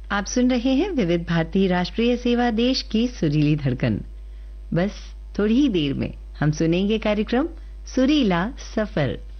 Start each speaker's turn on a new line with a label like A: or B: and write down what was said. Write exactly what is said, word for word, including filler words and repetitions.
A: आप सुन रहे हैं विविध भारती राष्ट्रीय सेवा देश की सुरीली धड़कन। बस थोड़ी ही देर में हम सुनेंगे कार्यक्रम सुरीला सफर।